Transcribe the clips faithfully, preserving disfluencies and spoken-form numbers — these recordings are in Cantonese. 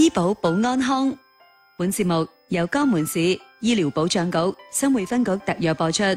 醫保保安康。本節目由江門市醫療保障局、新會分局特約播出。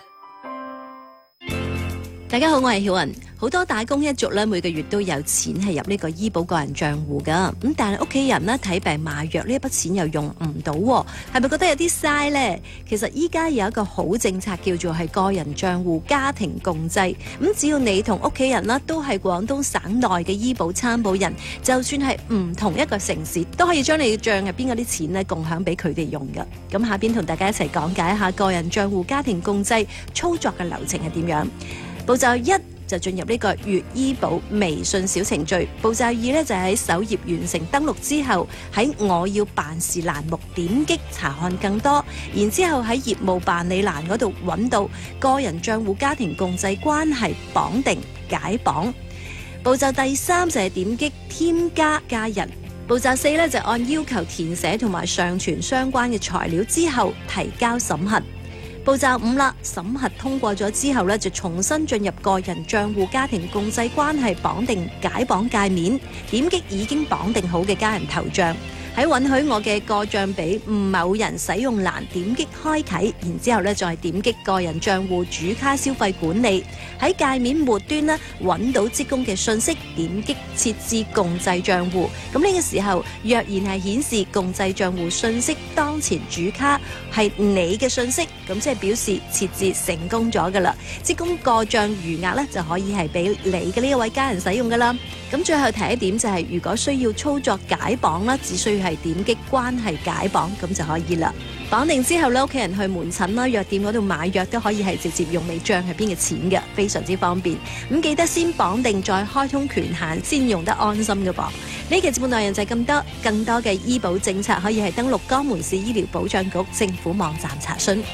大家好，我係曉雲。好多打工一族咧，每個月都有錢係入呢個醫保個人賬戶噶。咁但係屋企人咧睇病買藥呢一筆錢又用唔到，係咪覺得有啲嘥呢？其實依家有一個好政策叫做係個人賬戶家庭共濟。咁只要你同屋企人啦都係廣東省內嘅醫保參保人，就算係唔同一個城市，都可以將你嘅賬入邊嗰啲錢咧共享俾佢哋用噶。咁下邊同大家一齊講解一下個人賬戶家庭共濟操作嘅流程係點樣。步驟一就進入呢個粵醫保微信小程序，步驟二呢就係喺首頁完成登錄之後，喺我要辦事欄目點擊查看更多，然之後喺業務辦理欄嗰度揾到個人賬戶家庭共濟關係綁定解綁。步驟第三就係點擊添加家人。步驟四呢就按要求填寫同埋上傳相關嘅材料之後提交審核。步驟五啦，審核通過咗之後呢，就重新進入個人賬戶家庭共濟關係綁定解綁界面，點擊已經綁定好嘅家人頭像，喺允許我嘅個賬俾某人使用欄點擊開啟，然之後呢再點擊個人賬戶主卡消費管理，喺界面末端呢揾到職工嘅信息，點擊設置共濟賬戶。咁呢個時候若然係顯示共濟賬戶信息當前主卡係你嘅信息，咁即係表示設置成功咗噶啦，職工個賬餘額呢就可以係俾你嘅呢一位家人使用噶啦。咁最後提一點就係、是，如果需要操作解綁啦，只需要係點擊關係解綁咁就可以啦。綁定之後咧，屋企人去門診啦、藥店嗰度買藥都可以係直接用你賬入邊嘅錢嘅，非常之方便。咁記得先綁定再開通權限，先用得安心嘅噃。呢期節目內容就係咁多，更多嘅醫保政策可以係登錄江門市醫療保障局政府網站查詢。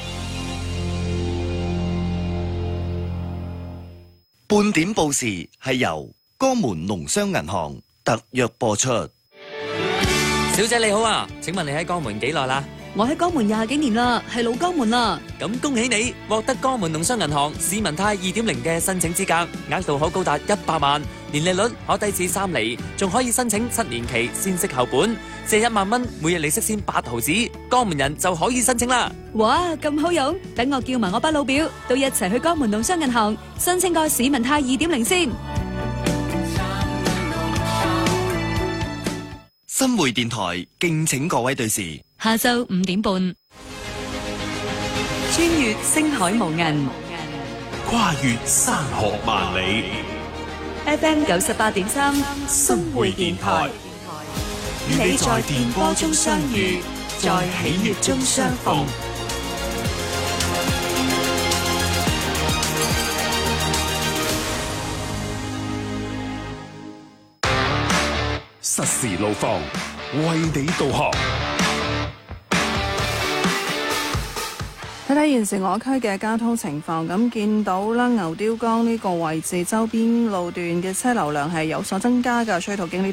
半點報時係由江門農商銀行特約播出。 小姐你好啊，請問你喺江門幾耐啦？ 我喺江門廿幾年啦，係老江門啦。 咁恭喜你獲得江門農商銀行市民貸二點零嘅申請資格，額度可高達一百萬，年利率可低至三厘，仲可以申請七年期先息後本，借一萬蚊，每日利息先八毫子，江門人就可以申請啦。 哇，咁好用！等我叫埋我班老表都一齊去江門農商銀行申請個市民貸二點零先。 新會電台敬請各位對視， 下晝五點半，穿越星海無垠， 跨越山河萬里。 F M 九十八點三， 新會電台，與你在電波中相遇，在喜悅中相逢。實時路況，為你導航。 睇睇現時我區嘅交通情況，咁見到啦，牛雕江呢個位置周邊路段嘅車流量係有所增加嘅，所以途經呢